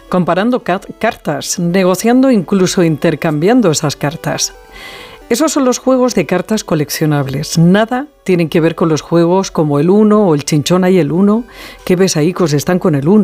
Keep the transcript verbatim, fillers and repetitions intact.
comparando car- cartas, negociando, incluso intercambiando esas cartas. Esos son los juegos de cartas coleccionables. Nada tienen que ver con los juegos como el uno o el chinchón hay el uno. ¿Qué ves ahí que os están con el uno?